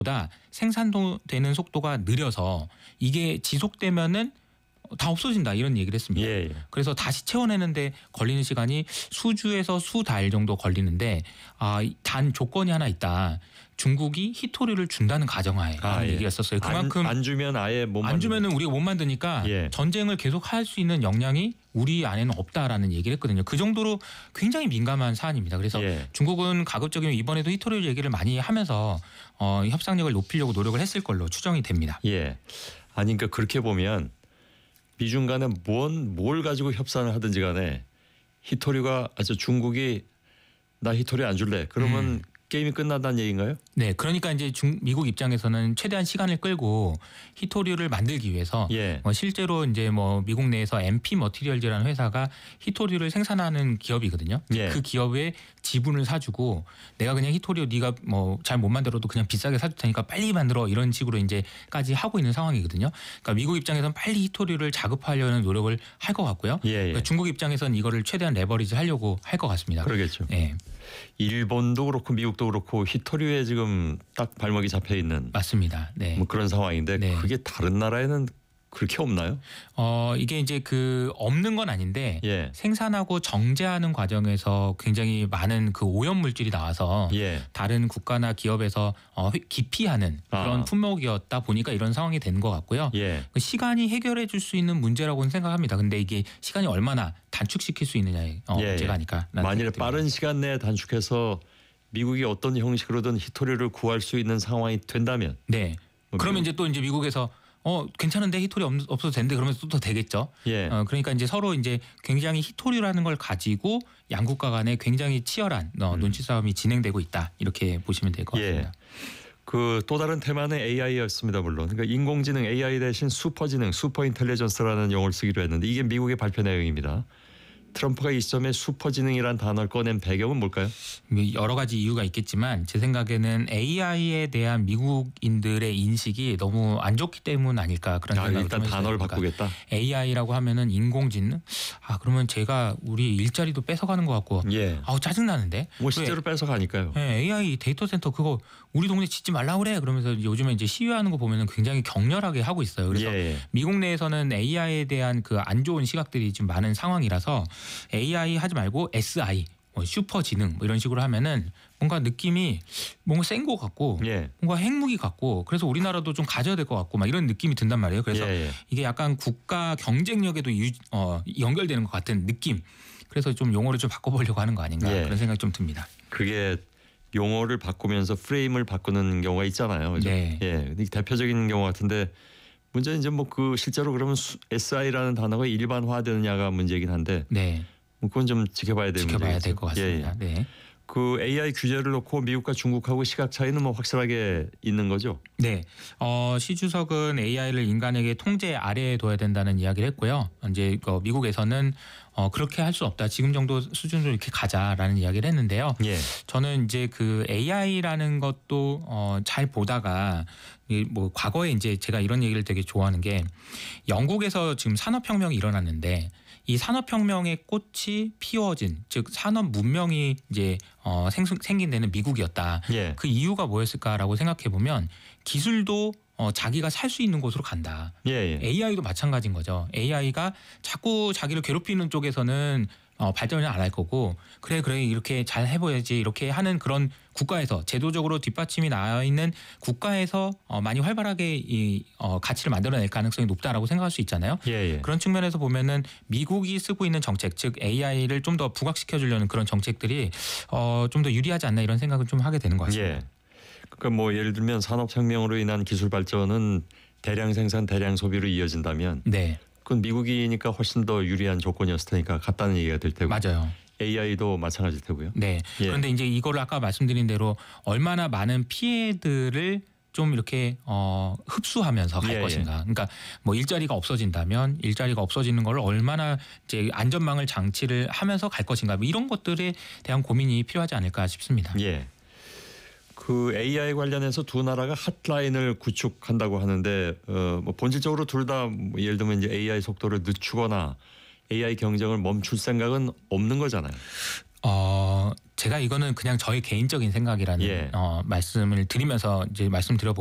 보다 생산되는 속도가 느려서 이게 지속되면은 다 없어진다 이런 얘기를 했습니다. 예, 예. 그래서 다시 채워내는데 걸리는 시간이 수주에서 수달 정도 걸리는데 단 조건이 하나 있다. 중국이 히토류를 준다는 가정하에 라는 예. 얘기였었어요. 그만큼 안 주면 아예 못 안 주면은 우리가 못 만드니까 예. 전쟁을 계속 할 수 있는 역량이 우리 안에는 없다라는 얘기를 했거든요. 그 정도로 굉장히 민감한 사안입니다. 그래서 예. 중국은 가급적이면 이번에도 히토류 얘기를 많이 하면서 협상력을 높이려고 노력을 했을 걸로 추정이 됩니다. 예. 아니 그러니까 그렇게 보면 미중 간에 뭘 가지고 협상을 하든지 간에 히토류가 중국이 나 히토류 안 줄래. 그러면 게임이 끝난다는 얘기인가요? 네, 그러니까 이제 미국 입장에서는 최대한 시간을 끌고 히토류를 만들기 위해서 예. 실제로 이제 미국 내에서 MP 머티리얼즈라는 회사가 히토류를 생산하는 기업이거든요. 예. 그 기업에 지분을 사주고 내가 그냥 히토류 네가 잘 못 만들어도 그냥 비싸게 사줄 테니까 빨리 만들어 이런 식으로 이제까지 하고 있는 상황이거든요. 그러니까 미국 입장에서는 빨리 히토류를 자급화하려는 노력을 할 것 같고요. 예, 예. 그러니까 중국 입장에서는 이거를 최대한 레버리지 하려고 할 것 같습니다. 그러겠죠. 예. 일본도 그렇고 미국도 그렇고 히토류에 지금 딱 발목이 잡혀 있는 맞습니다. 네. 그런 상황인데 네. 그게 다른 나라에는 그렇게 없나요? 이게 이제 없는 건 아닌데 예. 생산하고 정제하는 과정에서 굉장히 많은 오염 물질이 나와서 예. 다른 국가나 기업에서 기피하는 그런 품목이었다 보니까 이런 상황이 된 것 같고요. 예. 시간이 해결해 줄 수 있는 문제라고는 생각합니다. 근데 이게 시간이 얼마나 단축시킬 수 있느냐의 문제가 아닐까. 만일에 빠른 시간 내에 단축해서 미국이 어떤 형식으로든 히토류를 구할 수 있는 상황이 된다면 네. 그러면 이제 또 미국에서 괜찮은데 히토리 없어도 되는데 그러면 또 더 되겠죠. 예. 그러니까 이제 서로 이제 굉장히 히토류라는 걸 가지고 양국가 간에 굉장히 치열한 눈치 싸움이 진행되고 있다. 이렇게 보시면 될 것 같습니다. 예. 또 다른 테마는 AI였습니다. 물론. 그러니까 인공지능 AI 대신 슈퍼지능, 슈퍼인텔리전스라는 용어를 쓰기로 했는데 이게 미국의 발표 내용입니다. 트럼프가 이 시점에 슈퍼지능이라는 단어를 꺼낸 배경은 뭘까요? 여러 가지 이유가 있겠지만 제 생각에는 AI에 대한 미국인들의 인식이 너무 안 좋기 때문 아닐까 그런 생각을 일단 단어를 바꾸겠다. AI라고 하면은 인공지능? 그러면 제가 우리 일자리도 뺏어가는 것 같고 예. 짜증나는데. 실제로 뺏어가니까요. 네, AI 데이터 센터 그거 우리 동네 짓지 말라고 그래. 그러면서 요즘에 이제 시위하는 거 보면은 굉장히 격렬하게 하고 있어요. 그래서 미국 내에서는 AI에 대한 안 좋은 시각들이 좀 많은 상황이라서 AI 하지 말고 SI 슈퍼지능 이런 식으로 하면은 뭔가 느낌이 뭔가 센 것 같고 뭔가 핵무기 같고 그래서 우리나라도 좀 가져야 될 것 같고 막 이런 느낌이 든단 말이에요. 그래서 이게 약간 국가 경쟁력에도 연결되는 것 같은 느낌. 그래서 좀 용어를 좀 바꿔보려고 하는 거 아닌가 그런 생각이 좀 듭니다. 그게 용어를 바꾸면서 프레임을 바꾸는 경우가 있잖아요. 그죠? 네. 예, 대표적인 경우 같은데 문제는 이제 실제로 그러면 SI라는 단어가 일반화되느냐가 문제이긴 한데 네. 그건 좀 지켜봐야 될 것 같습니다. 네. AI 규제를 놓고 미국과 중국하고 시각 차이는 확실하게 있는 거죠? 네. 시 주석은 AI를 인간에게 통제 아래에 둬야 된다는 이야기를 했고요. 이제 미국에서는 그렇게 할 수 없다. 지금 정도 수준으로 이렇게 가자라는 이야기를 했는데요. 저는 이제 AI라는 것도 잘 보다가 과거에 이제 제가 이런 얘기를 되게 좋아하는 게 영국에서 지금 산업혁명이 일어났는데 이 산업혁명의 꽃이 피워진 즉 산업 문명이 이제 생긴 데는 미국이었다. 그 이유가 뭐였을까라고 생각해 보면 기술도 자기가 살 수 있는 곳으로 간다. AI도 마찬가지인 거죠. AI가 자꾸 자기를 괴롭히는 쪽에서는 발전을 안 할 거고 그래 이렇게 잘 해봐야지 이렇게 하는 그런 국가에서 제도적으로 뒷받침이 나와 있는 국가에서 많이 활발하게 이 가치를 만들어낼 가능성이 높다라고 생각할 수 있잖아요. 그런 측면에서 보면은 미국이 쓰고 있는 정책 즉 AI를 좀 더 부각시켜 주려는 그런 정책들이 좀 더 유리하지 않나 이런 생각을 좀 하게 되는 것 같습니다. 그러니까 예를 들면 산업혁명으로 인한 기술 발전은 대량 생산 대량 소비로 이어진다면 그건 미국이니까 훨씬 더 유리한 조건이었을 테니까 같다는 얘기가 될 테고. 맞아요. AI도 마찬가지일 테고요. 네. 그런데 이제 이거를 아까 말씀드린 대로 얼마나 많은 피해들을 좀 이렇게 흡수하면서 갈 것인가. 그러니까 일자리가 없어진다면 일자리가 없어지는 걸 얼마나 이제 안전망을 장치를 하면서 갈 것인가. 이런 것들에 대한 고민이 필요하지 않을까 싶습니다. AI 관련해서 두 나라가 핫라인을 구축한다고 하는데 본질적으로 둘 다 예를 들면 이제 AI 속도를 늦추거나 AI 경쟁을 멈출 생각은 없는 거잖아요. 제가 이거는 그냥 저의 개인적인 생각이라는 예. 말씀을 드리면서 이제 말씀드려